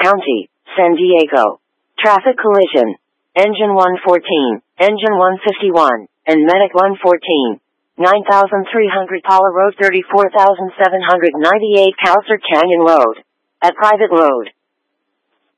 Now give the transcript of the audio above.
County, San Diego. Traffic collision. Engine 114, Engine 151, and Medic 114. 9300 Paula Road 34798 Cowser Canyon Road. At private road.